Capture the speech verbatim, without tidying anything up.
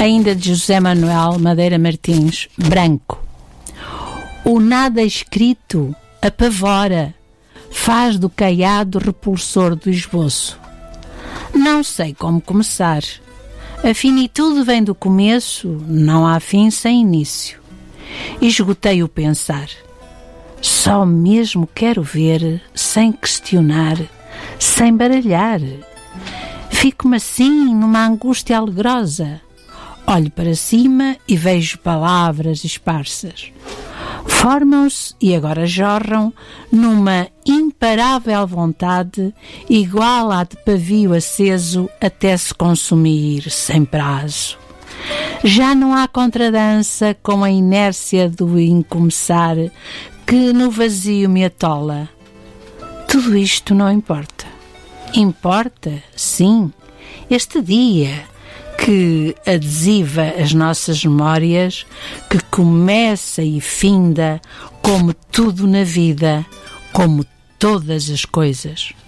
Ainda de José Manuel Madeira Martins, branco. O nada escrito apavora, faz do caiado repulsor do esboço. Não sei como começar. A finitude vem do começo, não há fim sem início. Esgotei o pensar. Só mesmo quero ver, sem questionar, sem baralhar. Fico-me assim numa angústia alegrosa. Olho para cima e vejo palavras esparsas. Formam-se e agora jorram numa imparável vontade, igual à de pavio aceso até se consumir sem prazo. Já não há contradança com a inércia do incomeçar que no vazio me atola. Tudo isto não importa. Importa, sim, este dia que adesiva as nossas memórias, que começa e finda como tudo na vida, como todas as coisas.